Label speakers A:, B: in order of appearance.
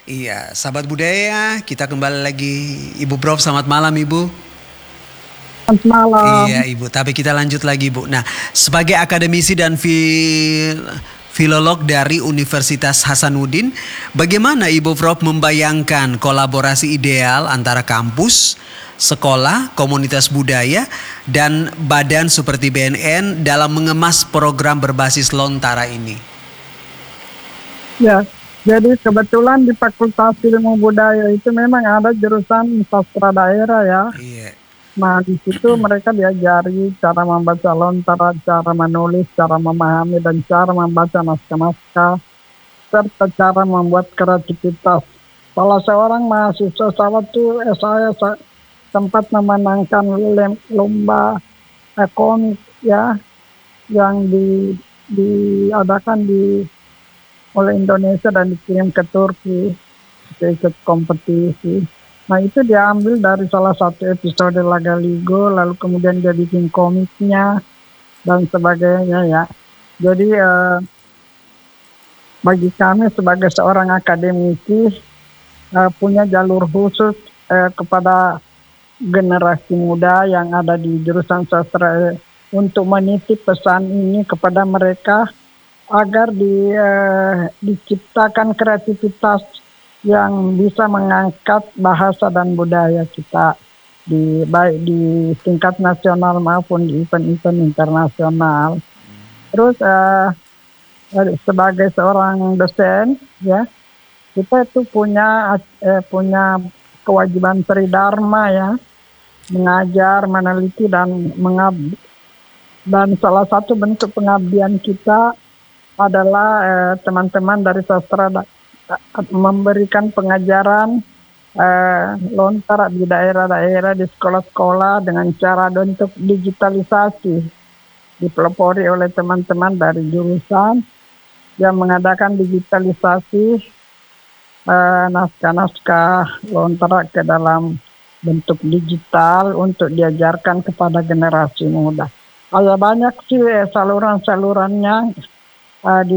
A: Iya, sahabat budaya, kita kembali lagi. Ibu Prof, selamat malam Ibu.
B: Selamat malam.
A: Iya Ibu, tapi kita lanjut lagi Bu. Nah, sebagai akademisi dan filolog dari Universitas Hasanuddin, bagaimana Ibu Prof membayangkan kolaborasi ideal antara kampus, sekolah, komunitas budaya, dan badan seperti BNN dalam mengemas program berbasis Lontara ini?
B: Ya, jadi kebetulan di Fakultas Ilmu Budaya itu memang ada jurusan sastra daerah ya.
A: Iya.
B: Nah, di situ mereka diajari cara membaca lontara, cara menulis, cara memahami, dan cara membaca naskah-naskah, serta cara membuat kreativitas. Salah seorang mahasiswa saya sempat memenangkan lomba komik ya, yang diadakan oleh Indonesia dan dikirim ke Turki untuk ikut kompetisi. Nah, itu diambil dari salah satu episode Lagaligo, lalu kemudian dia bikin komiknya dan sebagainya ya. Jadi bagi kami sebagai seorang akademisi punya jalur khusus kepada generasi muda yang ada di jurusan sastra untuk menitip pesan ini kepada mereka agar diciptakan kreativitas yang bisa mengangkat bahasa dan budaya kita baik di tingkat nasional maupun di event-event internasional. Terus sebagai seorang dosen ya, kita itu punya kewajiban tridharma ya, mengajar, meneliti, dan mengabdi. Dan salah satu bentuk pengabdian kita adalah teman-teman dari sastra memberikan pengajaran lontara di daerah-daerah, di sekolah-sekolah dengan cara bentuk digitalisasi, dipelopori oleh teman-teman dari jurusan yang mengadakan digitalisasi naskah-naskah lontara ke dalam bentuk digital untuk diajarkan kepada generasi muda. Ada banyak sih saluran-salurannya di